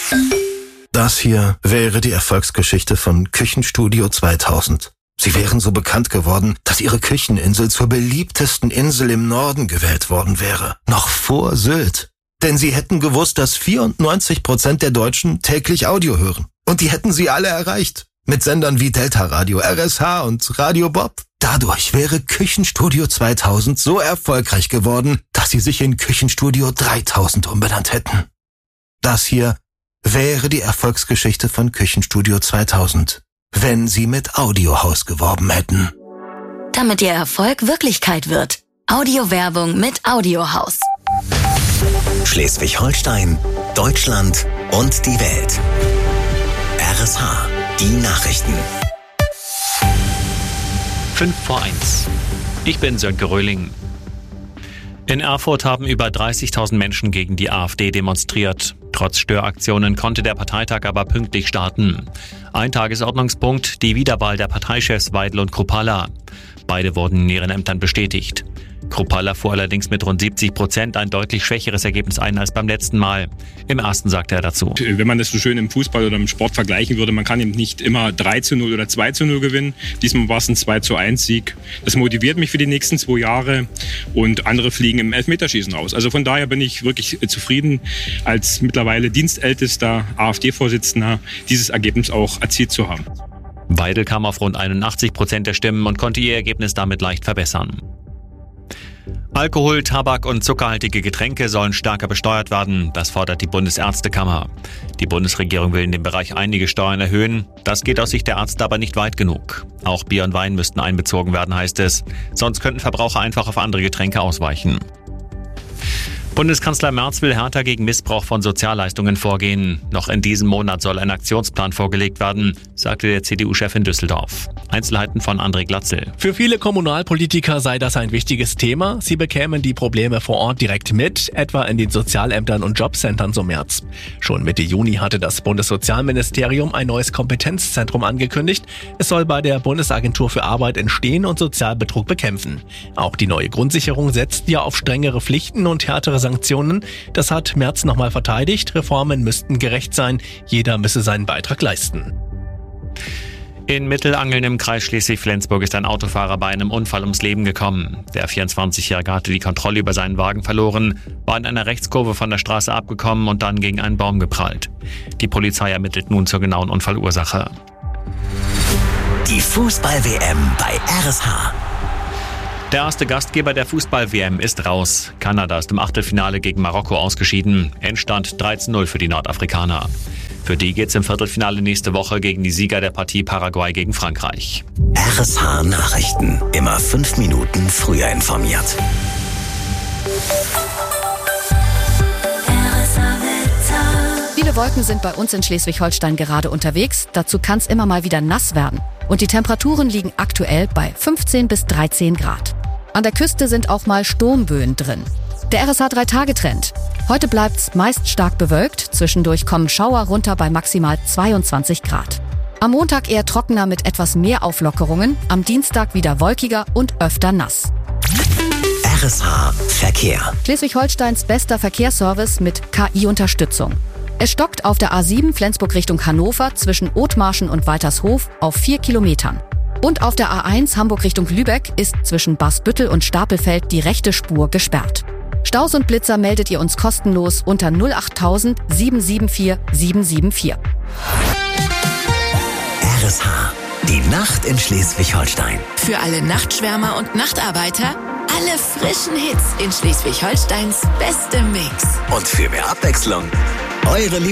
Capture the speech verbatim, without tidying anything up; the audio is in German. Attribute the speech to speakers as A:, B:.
A: Das hier wäre die Erfolgsgeschichte von Küchenstudio zweitausend. Sie wären so bekannt geworden, dass ihre Kücheninsel zur beliebtesten Insel im Norden gewählt worden wäre. Noch vor Sylt. Denn sie hätten gewusst, dass vierundneunzig Prozent der Deutschen täglich Audio hören. Und die hätten sie alle erreicht. Mit Sendern wie Delta Radio, R S H und Radio Bob. Dadurch wäre Küchenstudio zweitausend so erfolgreich geworden, dass sie sich in Küchenstudio dreitausend umbenannt hätten. Das hier wäre die Erfolgsgeschichte von Küchenstudio zweitausend, wenn sie mit Audiohaus geworben hätten.
B: Damit ihr Erfolg Wirklichkeit wird. Audiowerbung mit Audiohaus.
C: Schleswig-Holstein, Deutschland und die Welt. R S H, die Nachrichten.
D: fünf vor eins. Ich bin Sönke Röhling. In Erfurt haben über dreißigtausend Menschen gegen die AfD demonstriert. Trotz Störaktionen konnte der Parteitag aber pünktlich starten. Ein Tagesordnungspunkt, die Wiederwahl der Parteichefs Weidel und Kruppalla. Beide wurden in ihren Ämtern bestätigt. Kruppalla fuhr allerdings mit rund siebzig Prozent ein deutlich schwächeres Ergebnis ein als beim letzten Mal. Im ersten sagte er dazu:
E: Wenn man das so schön im Fußball oder im Sport vergleichen würde, man kann eben nicht immer drei zu null oder zwei zu null gewinnen. Diesmal war es ein zwei zu eins Sieg. Das motiviert mich für die nächsten zwei Jahre und andere fliegen im Elfmeterschießen raus. Also von daher bin ich wirklich zufrieden, als mittlerweile dienstältester AfD-Vorsitzender dieses Ergebnis auch erzielt zu haben.
D: Weidel kam auf rund einundachtzig Prozent der Stimmen und konnte ihr Ergebnis damit leicht verbessern. Alkohol, Tabak und zuckerhaltige Getränke sollen stärker besteuert werden. Das fordert die Bundesärztekammer. Die Bundesregierung will in dem Bereich einige Steuern erhöhen. Das geht aus Sicht der Ärzte aber nicht weit genug. Auch Bier und Wein müssten einbezogen werden, heißt es. Sonst könnten Verbraucher einfach auf andere Getränke ausweichen. Bundeskanzler Merz will härter gegen Missbrauch von Sozialleistungen vorgehen. Noch in diesem Monat soll ein Aktionsplan vorgelegt werden, sagte der C D U-Chef in Düsseldorf. Einzelheiten von André Glatzel.
F: Für viele Kommunalpolitiker sei das ein wichtiges Thema. Sie bekämen die Probleme vor Ort direkt mit, etwa in den Sozialämtern und Jobcentern, so Merz. Schon Mitte Juni hatte das Bundessozialministerium ein neues Kompetenzzentrum angekündigt. Es soll bei der Bundesagentur für Arbeit entstehen und Sozialbetrug bekämpfen. Auch die neue Grundsicherung setzt ja auf strengere Pflichten und härtere Sanktionen. Das hat Merz nochmal verteidigt. Reformen müssten gerecht sein. Jeder müsse seinen Beitrag leisten.
D: In Mittelangeln im Kreis Schleswig-Flensburg ist ein Autofahrer bei einem Unfall ums Leben gekommen. Der vierundzwanzigjährige hatte die Kontrolle über seinen Wagen verloren, war in einer Rechtskurve von der Straße abgekommen und dann gegen einen Baum geprallt. Die Polizei ermittelt nun zur genauen Unfallursache.
C: Die Fußball-W M bei R S H.
D: Der erste Gastgeber der Fußball-W M ist raus. Kanada ist im Achtelfinale gegen Marokko ausgeschieden. Endstand drei zu null für die Nordafrikaner. Für die geht's im Viertelfinale nächste Woche gegen die Sieger der Partie Paraguay gegen Frankreich.
C: R S H Nachrichten. Immer fünf Minuten früher informiert.
G: Viele Wolken sind bei uns in Schleswig-Holstein gerade unterwegs. Dazu kann es immer mal wieder nass werden. Und die Temperaturen liegen aktuell bei fünfzehn bis dreizehn Grad. An der Küste sind auch mal Sturmböen drin. Der R S H drei Tage Trend. Heute bleibt's meist stark bewölkt. Zwischendurch kommen Schauer runter bei maximal zweiundzwanzig Grad. Am Montag eher trockener mit etwas mehr Auflockerungen. Am Dienstag wieder wolkiger und öfter nass.
C: R S H Verkehr.
G: Schleswig-Holsteins bester Verkehrsservice mit K I-Unterstützung. Es stockt auf der A sieben Flensburg Richtung Hannover zwischen Othmarschen und Waltershof auf vier Kilometern. Und auf der A eins Hamburg Richtung Lübeck ist zwischen Barsbüttel und Stapelfeld die rechte Spur gesperrt. Staus und Blitzer meldet ihr uns kostenlos unter null acht tausend sieben sieben vier sieben sieben vier.
C: R S H, die Nacht in Schleswig-Holstein.
B: Für alle Nachtschwärmer und Nachtarbeiter, alle frischen Hits in Schleswig-Holsteins bestem Mix.
C: Und für mehr Abwechslung, eure